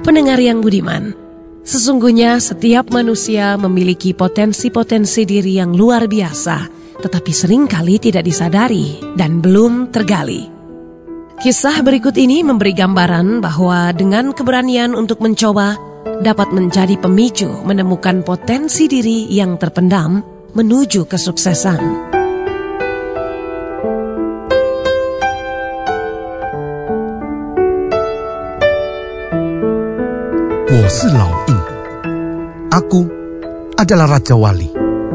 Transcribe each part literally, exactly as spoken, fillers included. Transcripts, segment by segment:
Pendengar yang budiman, sesungguhnya setiap manusia memiliki potensi-potensi diri yang luar biasa, tetapi seringkali tidak disadari dan belum tergali. Kisah berikut ini memberi gambaran bahwa dengan keberanian untuk mencoba dapat menjadi pemicu menemukan potensi diri yang terpendam menuju kesuksesan. 我是老印. Aku adalah Raja Wali.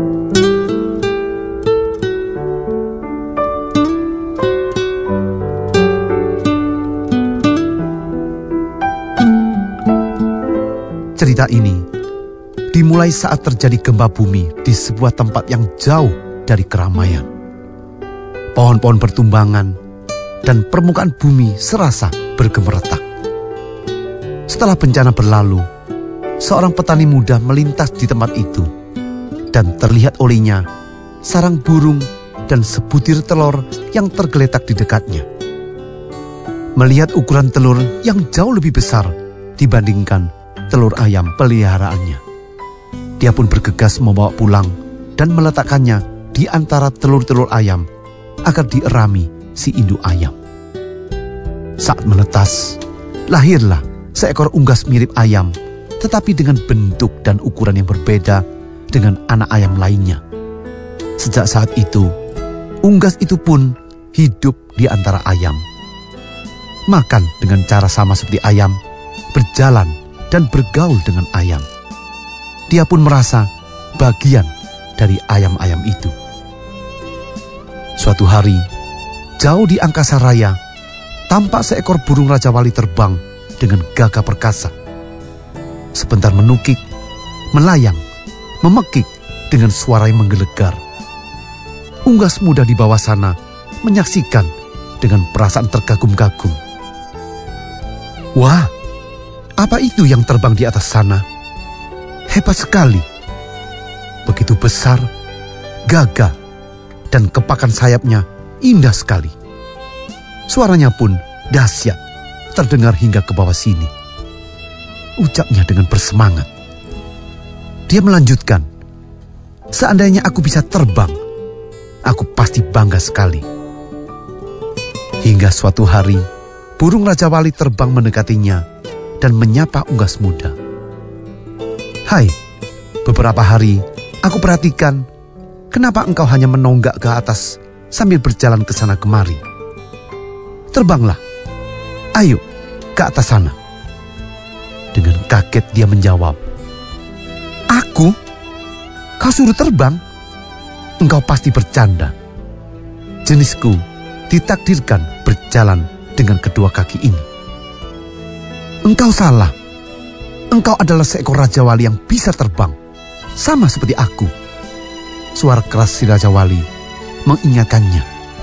Cerita ini dimulai saat terjadi gempa bumi di sebuah tempat yang jauh dari keramaian. Pohon-pohon bertumbangan dan permukaan bumi serasa bergemeretak. Setelah bencana berlalu, seorang petani muda melintas di tempat itu dan terlihat olehnya sarang burung dan sebutir telur yang tergeletak di dekatnya. Melihat ukuran telur yang jauh lebih besar dibandingkan telur ayam peliharaannya, dia pun bergegas membawa pulang dan meletakkannya di antara telur-telur ayam agar dierami si induk ayam. Saat menetas, lahirlah seekor unggas mirip ayam, tetapi dengan bentuk dan ukuran yang berbeda dengan anak ayam lainnya. Sejak saat itu, unggas itu pun hidup di antara ayam. Makan dengan cara sama seperti ayam, berjalan dan bergaul dengan ayam. Dia pun merasa bagian dari ayam-ayam itu. Suatu hari, jauh di angkasa raya, tampak seekor burung Raja Wali terbang dengan gagah perkasa. Sebentar menukik, melayang, memekik dengan suara yang menggelegar. Unggas muda di bawah sana menyaksikan dengan perasaan terkagum-kagum. Wah, apa itu yang terbang di atas sana? Hebat sekali. Begitu besar, gagah, dan kepakan sayapnya indah sekali. Suaranya pun dahsyat, terdengar hingga ke bawah sini. Ucapnya dengan bersemangat. Dia melanjutkan, seandainya aku bisa terbang, aku pasti bangga sekali. Hingga suatu hari, burung Raja Wali terbang mendekatinya dan menyapa unggas muda. Hai, beberapa hari aku perhatikan kenapa engkau hanya menonggak ke atas sambil berjalan ke sana kemari. Terbanglah. Ayo, ke atas sana. Dengan kaget dia menjawab, Aku? Kau suruh terbang? Engkau pasti bercanda. Jenisku ditakdirkan berjalan dengan kedua kaki ini. Engkau salah. Engkau adalah seekor Raja Wali yang bisa terbang, sama seperti aku. Suara keras si Raja Wali mengingatkannya.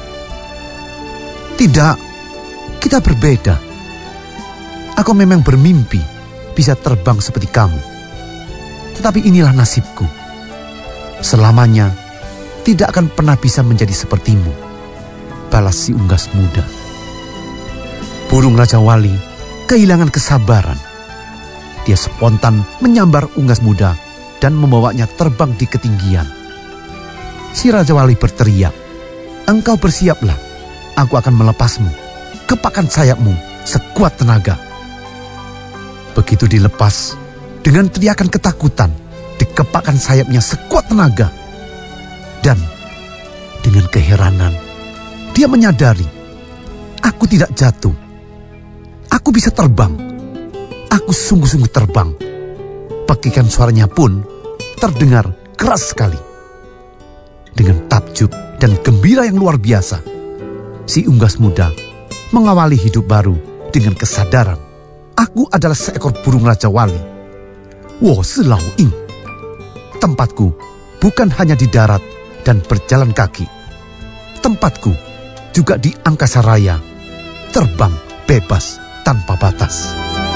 Tidak, kita berbeda. Aku memang bermimpi bisa terbang seperti kamu. Tetapi inilah nasibku. Selamanya tidak akan pernah bisa menjadi sepertimu, balas si unggas muda. Burung Raja Wali kehilangan kesabaran. Dia spontan menyambar unggas muda dan membawanya terbang di ketinggian. Si Raja Wali berteriak, Engkau bersiaplah, aku akan melepasmu. Kepakan sayapmu sekuat tenaga. Begitu dilepas, dengan teriakan ketakutan, dikepakkan sayapnya sekuat tenaga. Dan dengan keheranan, dia menyadari, aku tidak jatuh. Aku bisa terbang. Aku sungguh-sungguh terbang. Pekikan suaranya pun terdengar keras sekali. Dengan takjub dan gembira yang luar biasa, si unggas muda mengawali hidup baru dengan kesadaran, aku adalah seekor burung Raja Wali. 我是老鹰. Tempatku bukan hanya di darat dan berjalan kaki. Tempatku juga di angkasa raya, terbang bebas tanpa batas.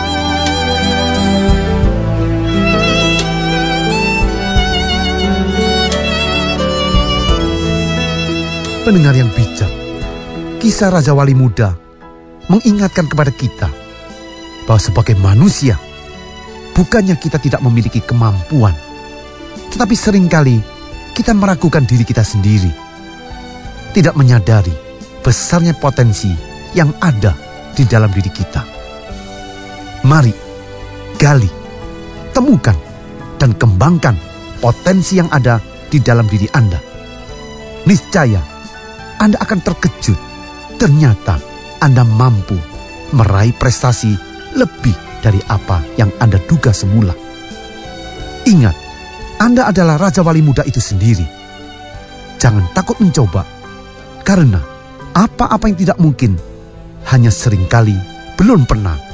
Pendengar yang bijak, kisah Raja Wali muda mengingatkan kepada kita bahwa sebagai manusia bukannya kita tidak memiliki kemampuan, tetapi seringkali kita meragukan diri kita sendiri, tidak menyadari besarnya potensi yang ada di dalam diri kita. Mari, gali, temukan, dan kembangkan potensi yang ada di dalam diri Anda. Niscaya, Anda akan terkejut. Ternyata Anda mampu meraih prestasi lebih dari apa yang Anda duga semula. Ingat, Anda adalah Raja Wali Muda itu sendiri. Jangan takut mencoba, karena apa-apa yang tidak mungkin hanya seringkali belum pernah